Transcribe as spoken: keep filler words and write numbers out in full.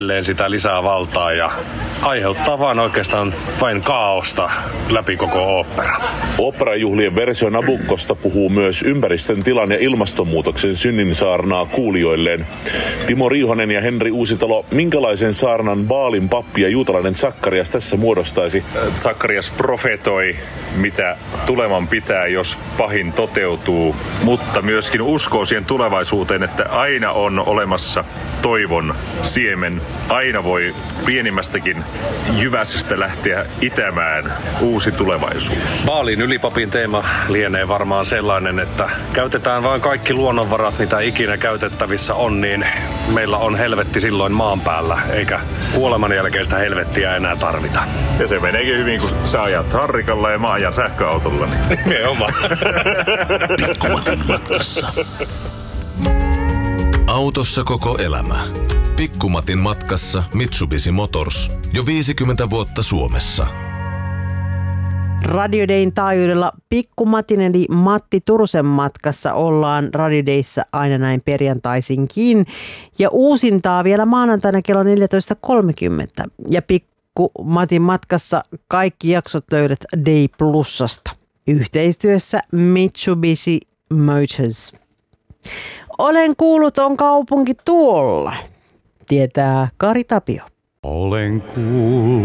sitä lisää valtaa ja aiheuttaa vaan oikeastaan vain kaaosta läpi koko ooppera. Oopperajuhlien versio Nabuccosta puhuu myös ympäristön tilan ja ilmastonmuutoksen synninsaarnaa kuulijoilleen. Timo Riihonen ja Henri Uusitalo, minkälaisen saarnan Baalin pappi ja juutalainen Zakkarias tässä muodostaisi? Zakkarias profetoi, mitä tuleman pitää, jos pahin toteutuu, mutta myöskin uskoo siihen tulevaisuuteen, että aina on olemassa toivon siemen. Aina voi pienimmästäkin jyväsestä lähteä itämään uusi tulevaisuus. Baalin ylipapin teema lienee varmaan sellainen, että käytetään vain kaikki luonnonvarat, mitä ikinä käytettävissä on, niin meillä on helvetti silloin maan päällä, eikä kuoleman jälkeistä helvettiä enää tarvita. Ja se meneekin hyvin, kun sä ajat harrikalla ja mä ajan sähköautolla. Niin. Nimenomaan. Pikkumatin matkassa. Autossa koko elämä. Pikkumatin matkassa Mitsubishi Motors. Jo viisikymmentä vuotta Suomessa. Radio Dayn taajuudella Pikkumatin eli Matti Turusen matkassa ollaan Radio Dayssä aina näin perjantaisinkin. Ja uusintaa vielä maanantaina kello neljätoista kolmekymmentä. Ja Pikkumatin matkassa kaikki jaksot löydät Day Plusasta. Yhteistyössä Mitsubishi Motors. Olen kuullut, on kaupunki tuolla, tietää Kari Tapio. Olen kuullut.